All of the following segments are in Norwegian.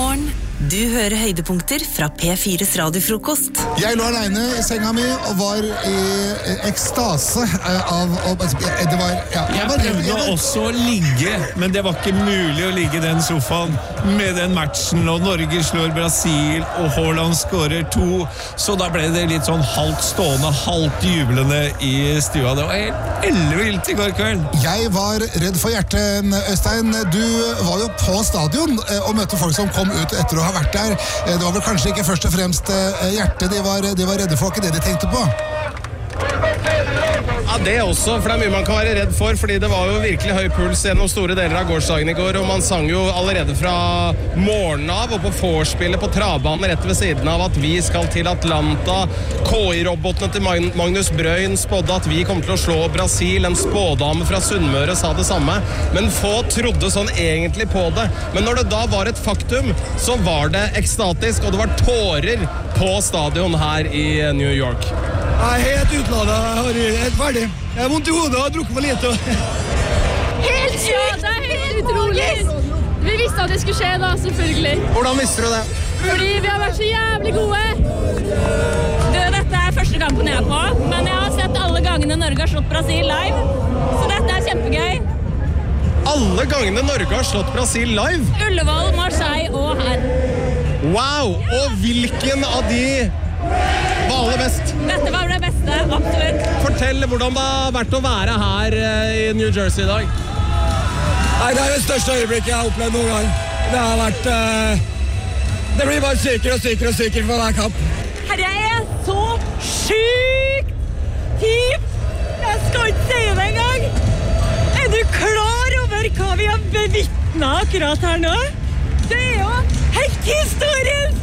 Morgen. Du hører høydepunkter fra P4's radiofrokost. Jeg lå alene i senga mi og var i ekstase av det var, ja, Jeg prøvde også å ligge, men det var ikke mulig å ligge i den sofaen med den matchen, og Norge slår Brasil, og Haaland skårer 2, så da ble det litt sånn halvt stående, halvt jublende i stua. Det var helt ellevilt i går kveld. Jeg var redd for hjertet, Øystein. Du var jo på stadion og møtte folk som kom ut etter å ha vært der. Det var vel kanskje ikke først og fremst hjertet de var redde for, ikke det de tenkte på? Ja, det også, for det mye man kan være redd for, fordi det var jo virkelig høy puls gjennom store deler av gårsdagen i går, og man sang jo allerede fra morgenen av, og på vorspielet på travbanen rett ved siden av at vi skal til Atlanta. KI-robotene til Magnus Brøyn spådde at vi kom til å slå Brasil. En spådame fra Sunnmøre sa det samme, men få trodde sånn egentlig på det. Men når det da var et faktum, så var det ekstatisk, og det var tårer på stadion her i New York. Jeg er helt utladet, jeg er helt ferdig. Jeg har vondt i hodet og har drukket for lite. Helt sykt! Ja, det er helt utrolig. Vi visste at det skulle skje da, selvfølgelig. Hvordan visste du det? Fordi vi har vært så jævlig gode. Dette er første kampen jeg er på, men jeg har sett alle gangene Norge har slått Brasil live, så dette er kjempegøy. Alle gangene Norge har slått Brasil live? Ullevål, Marseille og her. Wow! Og hvilken av de var aller best? Dette var det beste, absolutt. Fortell hvordan det har vært å være her i New Jersey i dag. Nei, det er det største øyeblikket jeg har opplevd noen gang. Det har vært... Det blir bare sykere og sykere og sykere for hver kamp. Herre, jeg er så sykt kjipt! Jeg skal ikke si det engang! Er du klar over hva vi har bevitnet akkurat her nå? Det er jo helt historisk!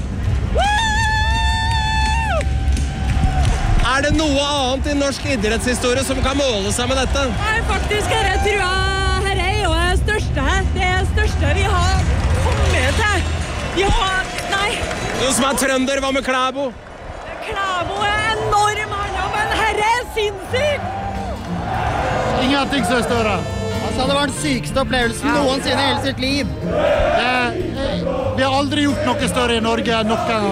Er det noe annet i norsk idrettshistorie som kan måle seg med dette? Nei, faktisk er det tror jeg her er jo det største vi har kommet til. Nei. Noen som er trønder, hva med Klæbo? Klæbo er enorm, men herre er sinnssykt! Ingenting så større. Altså, det var den sykeste opplevelsen noensinne i hele sitt liv. Vi har aldri gjort noe større i Norge enn noen gang.